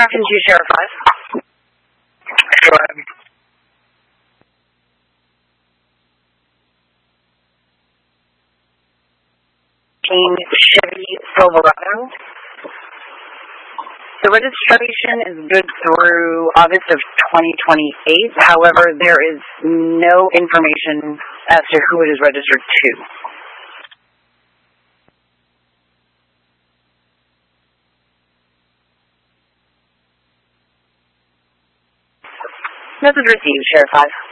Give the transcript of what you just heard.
Afternoon to Sheriff 5. Go ahead. Chevy Silverado. The registration is good through August of 2028. However, there is no information as to who it is registered to. Message received, Sheriff 5.